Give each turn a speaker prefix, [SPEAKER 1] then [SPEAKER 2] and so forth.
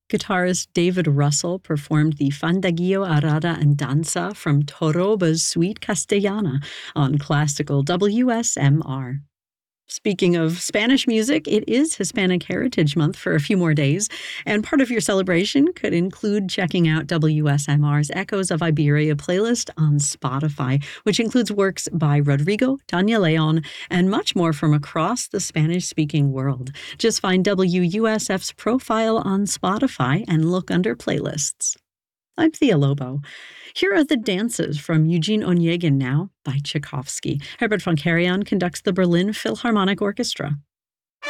[SPEAKER 1] Guitarist David Russell performed the Fandagio Arada and Danza from Toroba's Suite Castellana on classical WSMR. Speaking of Spanish music, it is Hispanic Heritage Month for a few more days, and part of your celebration could include checking out WSMR's Echoes of Iberia playlist on Spotify, which includes works by Rodrigo, Tanya Leon, and much more from across the Spanish-speaking world. Just find WUSF's profile on Spotify and look under playlists. I'm Thea Lobo. Here are the dances from Eugene Onegin now by Tchaikovsky. Herbert von Karajan conducts the Berlin Philharmonic Orchestra.